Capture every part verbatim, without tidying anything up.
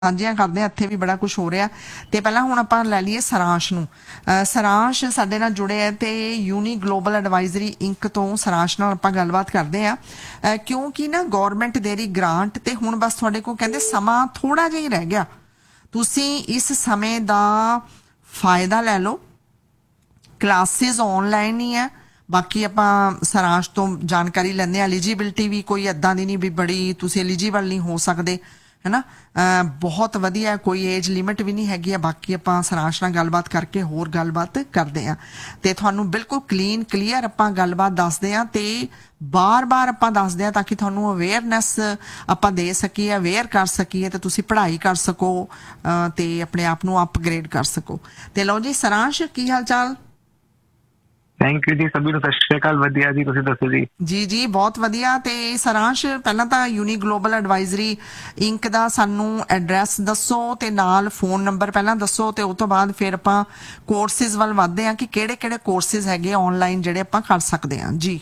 ਸਾਂਝੀਆਂ ਕਰਦੇ ਹਾਂ। ਇੱਥੇ ਵੀ ਬੜਾ ਕੁਝ ਹੋ ਰਿਹਾ। ਤੇ ਪਹਿਲਾਂ ਹੁਣ ਆਪਾਂ ਲੈ ਲਈਏ ਸਰਾਂਸ਼ ਨੂੰ। ਅ, ਸਰਾਂਸ਼ ਸਾਡੇ ਨਾਲ ਜੁੜੇ ਹੈ ਤੇ ਯੂਨੀ ਗਲੋਬਲ ਐਡਵਾਈਜ਼ਰੀ ਇੰਕ ਤੋਂ ਸਰਾਂਸ਼ ਨਾਲ ਆਪਾਂ ਗੱਲਬਾਤ ਕਰਦੇ ਆ, ਕਿਉਂਕਿ ਨਾ ਗੌਰਮੈਂਟ ਦੇ ਰਹੀ ਗ੍ਰਾਂਟ ਤੇ ਹੁਣ ਬਸ ਤੁਹਾਡੇ ਕੋਲ ਕਹਿੰਦੇ ਸਮਾਂ ਥੋੜਾ ਜਿਹਾ ਹੀ ਰਹਿ ਗਿਆ। ਤੁਸੀਂ ਇਸ ਸਮੇਂ ਦਾ ਫਾਇਦਾ ਲੈ ਲਓ। ਕਲਾਸਿਸ ਆਨਲਾਈਨ ਹੀ ਹੈ। ਬਾਕੀ ਆਪਾਂ ਸਰਾਂਸ਼ ਤੋਂ ਜਾਣਕਾਰੀ ਲੈਂਦੇ ਹਾਂ। ਐਲੀਜੀਬਿਲਟੀ ਵੀ ਕੋਈ ਇੱਦਾਂ ਦੀ ਨਹੀਂ ਵੀ ਬੜੀ ਤੁਸੀਂ ਐਲੀਜੀਬਲ ਨਹੀਂ ਹੋ ਸਕਦੇ, है ना। ਅਹ ਬਹੁਤ ਵਧੀਆ, ਕੋਈ ਏਜ ਲਿਮਿਟ ਵੀ ਨਹੀਂ ਹੈਗੀ ਆ। ਬਾਕੀ ਆਪਾਂ ਸਰਾਂਸ਼ ਨਾਲ ਗੱਲਬਾਤ ਕਰਕੇ ਹੋਰ ਗੱਲਬਾਤ ਕਰਦੇ ਆ ਤੇ ਤੁਹਾਨੂੰ ਬਿਲਕੁਲ ਕਲੀਨ ਕਲੀਅਰ ਆਪਾਂ ਗੱਲਬਾਤ ਦੱਸਦੇ ਆ ਤੇ ਬਾਰ-ਬਾਰ ਆਪਾਂ ਦੱਸਦੇ ਆ ਤਾਂ ਕਿ ਤੁਹਾਨੂੰ ਅਵੇਅਰਨੈਸ ਆਪਾਂ ਦੇ ਸਕੀਏ, ਅਵੇਅਰ ਕਰ ਸਕੀਏ ਤੇ ਤੁਸੀਂ ਪੜ੍ਹਾਈ ਕਰ ਸਕੋ ਤੇ ਆਪਣੇ ਆਪ ਨੂੰ ਅਪਗ੍ਰੇਡ ਕਰ ਸਕੋ। ਤੇ ਲਓ ਜੀ ਸਰਾਂਸ਼, ਕੀ ਹਾਲ ਚਾਲ? ਥੈਂਕ ਯੂ ਜੀ। ਸਭੀ ਨੂੰ ਸਤਿ ਸ਼੍ਰੀ ਅਕਾਲ। ਵਧੀਆ ਜੀ, ਤੁਸੀਂ ਦੱਸੋ ਜੀ? ਜੀ ਜੀ ਬਹੁਤ ਵਧੀਆ। ਤੇ ਸਰਾਂਸ਼, ਪਹਿਲਾਂ ਤਾਂ ਯੂਨੀ ਗਲੋਬਲ ਐਡਵਾਈਜ਼ਰੀ ਇੰਕ ਦਾ ਸਾਨੂੰ ਐਡਰੈਸ ਦੱਸੋ ਤੇ ਨਾਲ ਫੋਨ ਨੰਬਰ ਪਹਿਲਾਂ ਦੱਸੋ ਤੇ ਉਸ ਤੋਂ ਬਾਅਦ ਫਿਰ ਆਪਾਂ ਕੋਰਸਿਸ ਵੱਲ ਵਧਦੇ ਹਾਂ ਕਿ ਕਿਹੜੇ ਕਿਹੜੇ ਕੋਰਸਿਸ ਹੈਗੇ ऑनलाइन ਜਿਹੜੇ ਆਪਾਂ ਕਰ ਸਕਦੇ ਹਾਂ ਜੀ।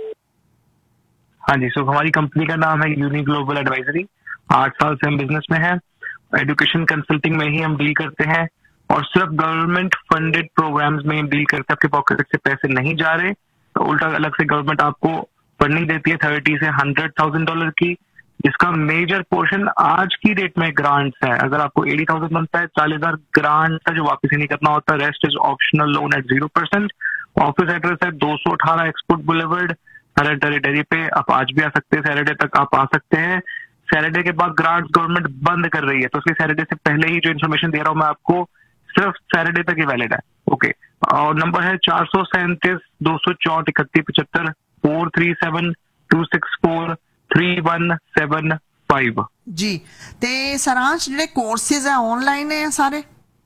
हाँ जी, सो हमारी कंपनी का नाम है यूनी ग्लोबल एडवाइजरी। आठ साल से हम बिजनेस में हैं। एजुकेशन कंसल्टिंग में ही हम डील करते हैं और सिर्फ गवर्नमेंट फंडेड प्रोग्राम्स में डील करते हैं। आपके पॉकेट से पैसे नहीं जा रहे तो उल्टा अलग से गवर्नमेंट आपको फंडिंग देती है थर्टी से हंड्रेड थाउजेंड डॉलर की, जिसका मेजर पोर्शन आज की डेट में ग्रांट्स है। अगर आपको एटी थाउजेंड बनता है, चालीस हजार ग्रांट है जो वापस ही नहीं करना होता। Rest is optional loan eight zero percent. Office address है दो सौ अठारह एक्सपोर्ट बुलेवर्ड, टेरिटरी पे। आप आज भी आ सकते हैं, सैटरडे तक आप आ सकते हैं। सैटरडे के बाद ग्रांट्स गवर्नमेंट बंद कर रही है तो इसलिए सैटरडे से पहले ही जो इन्फॉर्मेशन दे रहा हूं मैं आपको सिर्फ सैटरडे तक ही वैलिड है। ओके, और नंबर है चार सौ सैंतीस दो सौ चौंठ इकतीस पचहत्तर four three seven to six four three one seven five G. ते सरांश ਜਿਹੜੇ ਕੋਰसेज है ऑनलाइन है सारे?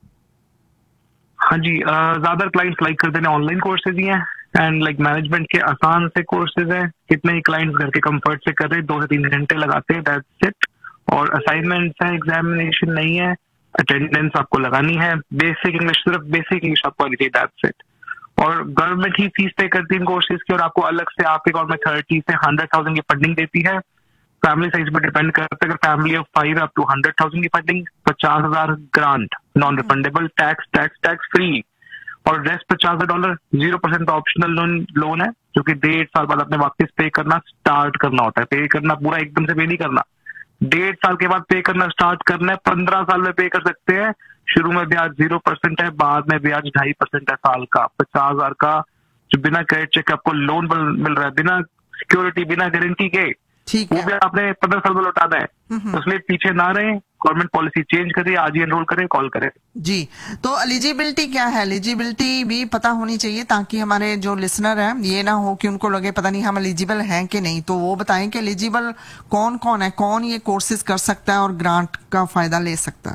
हाँ जी, ज्यादा क्लाइंट्स लाइक करते हैं ऑनलाइन कोर्सेज ही हैं एंड लाइक मैनेजमेंट के आसान से कोर्सेज हैं। कितने ही क्लाइंट्स घर के कंफर्ट से कर रहे हैं, दो से तीन घंटे लगाते हैं, दैट्स इट। और असाइनमेंट्स हैं, एग्जामिनेशन नहीं है, अटेंडेंस आपको लगानी है, बेसिक इंग्लिश, सिर्फ बेसिक इंग्लिश आपको आनी चाहिए, दैट्स इट। और गवर्नमेंट ही फीस पे करती है इन कोर्सेज की और आपको अलग से आपके अकाउंट में थर्टी से हंड्रेड थाउजेंड की फंडिंग देती है। फैमिली साइज पे डिपेंड करता है। अगर family of five up two hundred thousand की फंडिंग, पचास हजार grant, non refundable, tax tax tax free. और रेस्ट पचास हजार डॉलर जीरो परसेंट का ऑप्शनल लोन लोन है जो कि डेढ़ साल बाद अपने वापस पे करना स्टार्ट करना होता है। पे करना पूरा एकदम से पे नहीं करना, डेढ़ साल के बाद पे करना स्टार्ट करना है। पंद्रह साल में पे कर सकते हैं। शुरू में ब्याज जीरो परसेंट है, बाद में ब्याज ढाई परसेंट है साल का। पचास हजार का जो बिना क्रेडिट चेक आपको लोन मिल रहा है, बिना सिक्योरिटी, बिना गारंटी के, वो भी आपने पंद्रह साल में लौटाना है। तो इसलिए पीछे ना रहे, गवर्नमेंट पॉलिसी चेंज करिए, आज ही एनरोल करें, कॉल करें जी। तो एलिजिबिलिटी क्या है? एलिजिबिलिटी भी पता होनी चाहिए ताकि हमारे जो लिसनर हैं ये ना हो कि उनको लगे पता नहीं हम एलिजिबल हैं कि नहीं। तो वो बताएं कि एलिजिबल कौन कौन है, कौन ये कोर्सेज कर सकता है और ग्रांट का फायदा ले सकता है।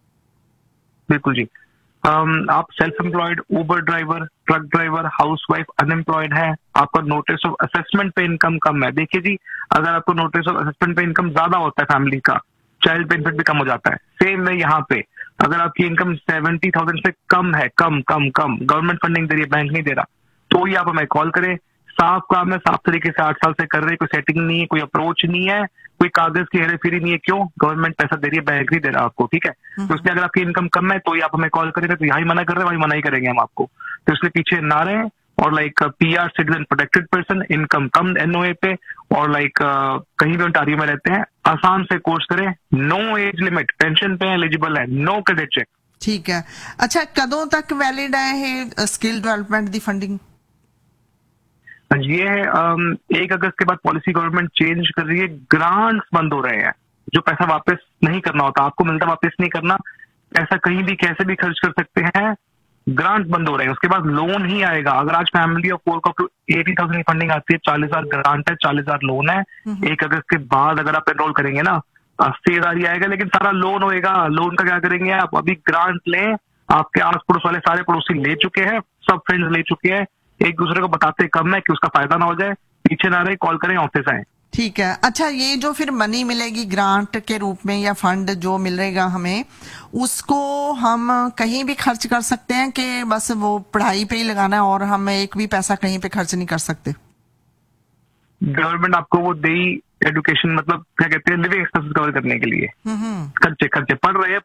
बिल्कुल जी। Um, आप self employed, Uber driver, truck driver, housewife, unemployed है, आपका नोटिस ऑफ असेसमेंट पे इनकम कम है। देखिए जी, अगर आपको नोटिस ऑफ असेसमेंट पे इनकम ज्यादा होता है फैमिली का, चाइल्ड बेनिफिट भी कम हो जाता है। सेम है यहाँ पे, अगर आपकी इनकम सेवेंटी थाउजेंड से कम है, कम कम कम गवर्नमेंट फंडिंग दे रही है, बैंक नहीं दे रहा, तो ही आप हमें कॉल करें। साफ काम है, साफ तरीके से आठ साल से कर रहे हैं, कोई सेटिंग नहीं है, कोई अप्रोच नहीं है, कोई कागज की हेरा फेरी नहीं है। क्यों? गवर्नमेंट पैसा दे रही है, बैंक नहीं दे रहा आपको, ठीक है। तो इसलिए अगर आपकी इनकम कम है तो ही आप हमें कॉल करेंगे, तो यहाँ ही मना कर रहे हैं, वही मना ही करेंगे हम आपको। तो इसलिए पीछे ना रहे। और like PR, citizen, protected person, income कम एनओए पे, और लाइक कहीं भी ओंटारियो में रहते हैं, आसान से कोर्स करें। नो एज लिमिट, पेंशन पे एलिजिबल है, नो क्रेडिट चेक। ठीक है। अच्छा, कदों तक वैलिड है स्किल डेवलपमेंट दी फंडिंग? ये है एक अगस्त के बाद पॉलिसी गवर्नमेंट चेंज कर रही है। ग्रांट्स बंद हो रहे हैं, जो पैसा वापस नहीं करना होता, आपको मिलता वापस नहीं करना, पैसा कहीं भी कैसे भी खर्च कर सकते हैं। ग्रांट बंद हो रहे हैं, उसके बाद लोन ही आएगा। अगर आज फैमिली ऑफ फोर को एटी थाउजेंड की फंडिंग आती है, चालीस हजार ग्रांट है, चालीस हजार लोन है। एक अगस्त के बाद अगर आप एनरोल करेंगे ना, अस्सी हजार ही आएगा, लेकिन सारा लोन होएगा। लोन का क्या करेंगे आप? अभी ग्रांट लें, आपके आस पड़ोस वाले सारे पड़ोसी ले चुके हैं, सब फ्रेंड्स ले चुके हैं, एक दूसरे को बताते कम है कि उसका फायदा ना हो जाए। पीछे ना रहे, कॉल करें, ऑफिस आए। ठीक है। अच्छा, ये जो फिर मनी मिलेगी ग्रांट के रूप में या फंड जो मिलेगा हमें, उसको हम कहीं भी खर्च कर सकते हैं कि बस वो पढ़ाई पे ही लगाना है और हम एक भी पैसा कहीं पे खर्च नहीं कर सकते? गवर्नमेंट आपको वो दे एजुकेशन मतलब क्या कहते हैं लिविंग एक्सपेंसेस कवर करने के लिए, हम्म खर्चे खर्चे पढ़ रहे हैं